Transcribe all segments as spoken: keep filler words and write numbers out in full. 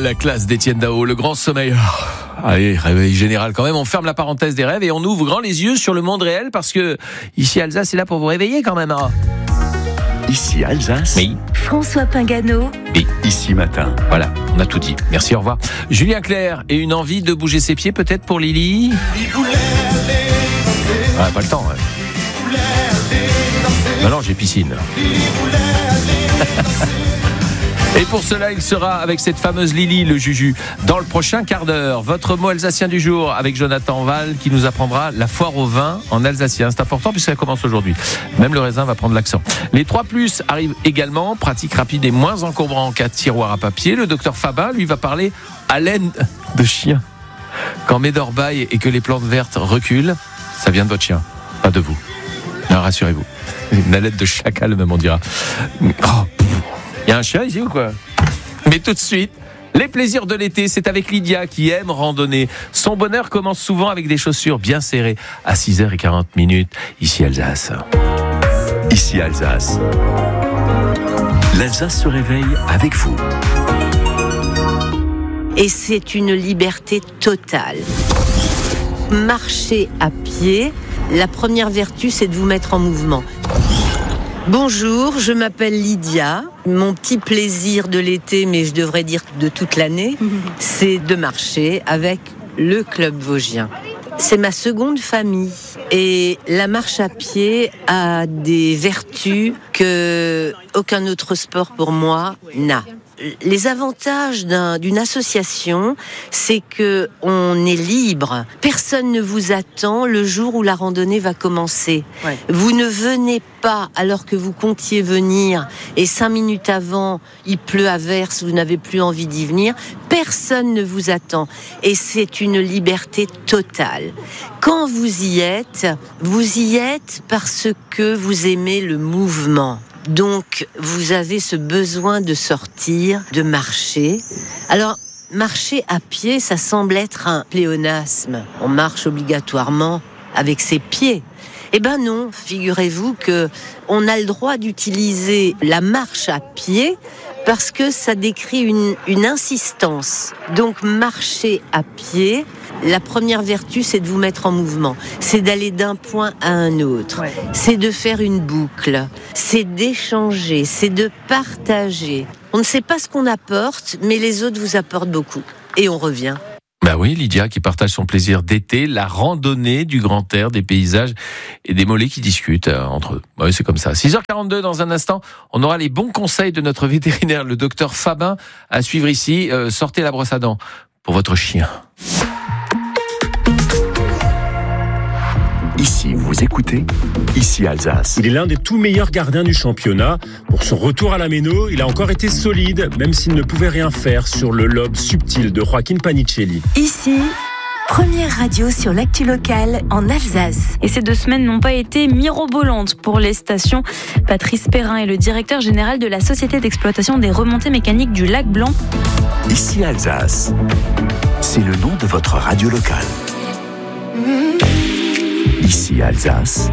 La classe d'Étienne Dao, le grand sommeil. Allez, réveil général quand même. On ferme la parenthèse des rêves et on ouvre grand les yeux sur le monde réel parce que ici Alsace est là pour vous réveiller quand même. Hein. Ici Alsace. Oui. François Pingano. Oui. Ici Matin. Voilà, on a tout dit. Merci, au revoir. Julien Clerc et une envie de bouger ses pieds peut-être pour Lily. Ah, pas le temps. Ouais. Non, non, j'ai piscine. Et pour cela, il sera avec cette fameuse Lily, le Juju, dans le prochain quart d'heure. Votre mot alsacien du jour avec Jonathan Val qui nous apprendra la foire au vin en alsacien. C'est important puisqu'elle commence aujourd'hui. Même le raisin va prendre l'accent. Les trois plus arrivent également. Pratique rapide et moins encombrant en cas de tiroir à papier. Le docteur Fabin, lui, va parler haleine de chien. Quand Médor baille et que les plantes vertes reculent, ça vient de votre chien, pas de vous. Non, rassurez-vous. Une haleine de chacal, même, on dira. Oh, il y a un chien ici ou quoi? Mais tout de suite, les plaisirs de l'été, c'est avec Lydia qui aime randonner. Son bonheur commence souvent avec des chaussures bien serrées à six heures quarante minutes, ici Alsace. Ici Alsace. L'Alsace se réveille avec vous. Et c'est une liberté totale. Marcher à pied, la première vertu, c'est de vous mettre en mouvement. Bonjour, je m'appelle Lydia. Mon petit plaisir de l'été, mais je devrais dire de toute l'année, c'est de marcher avec le Club Vosgien. C'est ma seconde famille. Et la marche à pied a des vertus que aucun autre sport pour moi n'a. Les avantages d'un, d'une association, c'est que on est libre. Personne ne vous attend le jour où la randonnée va commencer. Ouais. Vous ne venez pas alors que vous comptiez venir et cinq minutes avant, il pleut à verse, vous n'avez plus envie d'y venir. Personne ne vous attend. Et c'est une liberté totale. Quand vous y êtes, vous y êtes parce que vous aimez le mouvement. Donc, vous avez ce besoin de sortir, de marcher. Alors, marcher à pied, ça semble être un pléonasme. On marche obligatoirement avec ses pieds. Eh ben non, figurez-vous que on a le droit d'utiliser la marche à pied parce que ça décrit une, une insistance. Donc, marcher à pied, la première vertu, c'est de vous mettre en mouvement. C'est d'aller d'un point à un autre. Ouais. C'est de faire une boucle. C'est d'échanger. C'est de partager. On ne sait pas ce qu'on apporte, mais les autres vous apportent beaucoup. Et on revient. Ben oui, Lydia qui partage son plaisir d'été, la randonnée du grand air, des paysages et des mollets qui discutent euh, entre eux. Ben oui, c'est comme ça. six heures quarante-deux, dans un instant, on aura les bons conseils de notre vétérinaire, le docteur Fabin, à suivre ici. Euh, sortez la brosse à dents pour votre chien. Ici, vous écoutez, ici Alsace. Il est l'un des tout meilleurs gardiens du championnat. Pour son retour à la méno, il a encore été solide, même s'il ne pouvait rien faire sur le lobe subtil de Joaquin Panicelli. Ici, première radio sur l'actu locale en Alsace. Et ces deux semaines n'ont pas été mirobolantes pour les stations. Patrice Perrin est le directeur général de la Société d'exploitation des remontées mécaniques du Lac Blanc. Ici Alsace, c'est le nom de votre radio locale. Ici Alsace.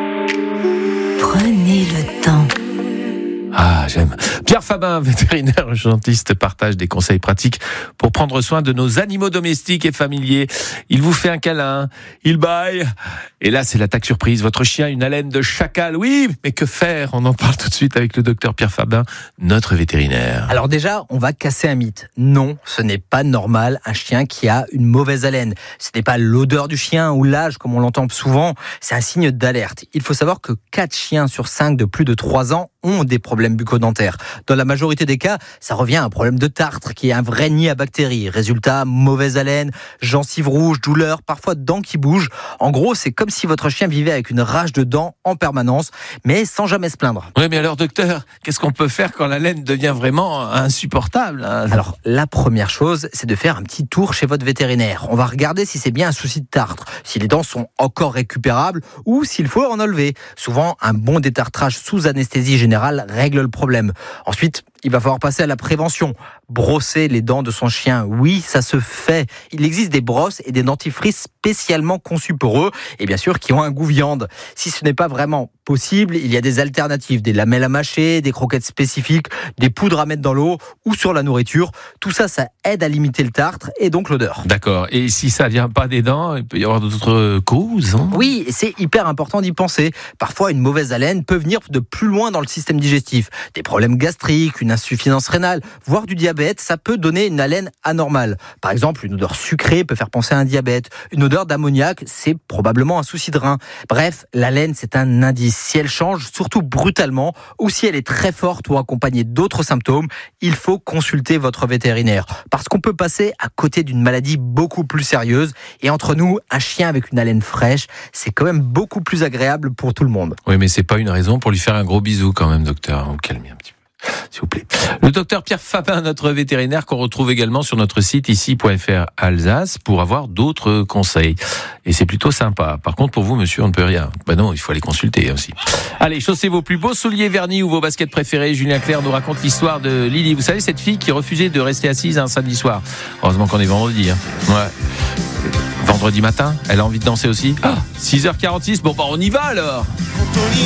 Prenez le temps. Ah, j'aime. Pierre Fabin, vétérinaire urgentiste, partage des conseils pratiques pour prendre soin de nos animaux domestiques et familiers. Il vous fait un câlin, il bâille. Et là, c'est l'attaque surprise. Votre chien a une haleine de chacal. Oui, mais que faire? On en parle tout de suite avec le docteur Pierre Fabin, notre vétérinaire. Alors déjà, on va casser un mythe. Non, ce n'est pas normal un chien qui a une mauvaise haleine. Ce n'est pas l'odeur du chien ou l'âge, comme on l'entend souvent. C'est un signe d'alerte. Il faut savoir que quatre chiens sur cinq de plus de trois ans ont des problèmes bucco-dentaires. Dans la majorité des cas, ça revient à un problème de tartre qui est un vrai nid à bactéries. Résultat, mauvaise haleine, gencives rouges, douleurs, parfois dents qui bougent. En gros, c'est comme si votre chien vivait avec une rage de dents en permanence, mais sans jamais se plaindre. Oui, mais alors docteur, qu'est-ce qu'on peut faire quand la laine devient vraiment insupportable, hein? Alors, la première chose, c'est de faire un petit tour chez votre vétérinaire. On va regarder si c'est bien un souci de tartre, si les dents sont encore récupérables ou s'il faut en enlever. Souvent, un bon détartrage sous anesthésie générale règle le problème. Ensuite, il va falloir passer à la prévention. Brosser les dents de son chien, oui, ça se fait. Il existe des brosses et des dentifrices spécialement conçus pour eux et bien sûr qui ont un goût viande. Si ce n'est pas vraiment possible, il y a des alternatives, des lamelles à mâcher, des croquettes spécifiques, des poudres à mettre dans l'eau ou sur la nourriture. Tout ça, ça aide à limiter le tartre et donc l'odeur. D'accord. Et si ça vient pas des dents, il peut y avoir d'autres causes, hein ? Oui, c'est hyper important d'y penser. Parfois, une mauvaise haleine peut venir de plus loin dans le système digestif. Des problèmes gastriques, une insuffisance rénale, voire du diabète, ça peut donner une haleine anormale. Par exemple, une odeur sucrée peut faire penser à un diabète. Une odeur d'ammoniac, c'est probablement un souci de rein. Bref, l'haleine, c'est un indice. Si elle change, surtout brutalement, ou si elle est très forte ou accompagnée d'autres symptômes, il faut consulter votre vétérinaire. Parce qu'on peut passer à côté d'une maladie beaucoup plus sérieuse. Et entre nous, un chien avec une haleine fraîche, c'est quand même beaucoup plus agréable pour tout le monde. Oui, mais c'est pas une raison pour lui faire un gros bisou quand même, docteur. Vous calmez un petit peu, s'il vous plaît. Le docteur Pierre Fabin, notre vétérinaire, qu'on retrouve également sur notre site ici point f r Alsace pour avoir d'autres conseils. Et c'est plutôt sympa. Par contre, pour vous, monsieur, on ne peut rien. Ben non, il faut aller consulter aussi. Allez, chaussez vos plus beaux souliers vernis ou vos baskets préférées. Julien Clerc nous raconte l'histoire de Lily. Vous savez, cette fille qui refusait de rester assise un samedi soir. Heureusement qu'on est vendredi. Hein. Ouais. Vendredi matin, elle a envie de danser aussi. Ah, six heures quarante-six, bon bah on y va alors.